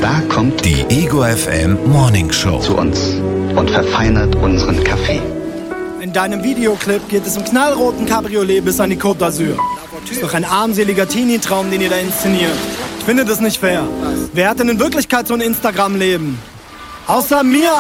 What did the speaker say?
Da kommt Die Ego FM Morning Show zu uns und verfeinert unseren Kaffee. In deinem Videoclip geht es im knallroten Cabriolet bis an die Côte d'Azur. Ist doch ein armseliger Teenie-Traum, den ihr da inszeniert. Ich finde das nicht fair. Wer hat denn in Wirklichkeit so ein Instagram-Leben? Außer mir!